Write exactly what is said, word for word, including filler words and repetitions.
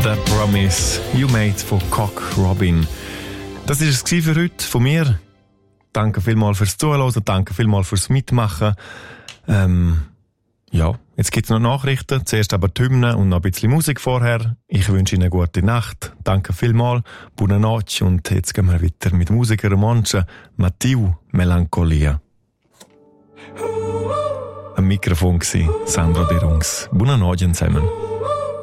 That Promise You Made von Cock Robin. Das war es für heute von mir. Danke vielmals fürs Zuhören, danke vielmals fürs Mitmachen. Ähm, ja, jetzt gibt es noch Nachrichten. Zuerst aber die Hymne und noch ein bisschen Musik vorher. Ich wünsche Ihnen eine gute Nacht. Danke vielmals. Buona notte. Und jetzt gehen wir weiter mit Musiker Romanche. Matthieu Melancholia. Am Mikrofon war Sandra De Rungs. Buona notte zusammen.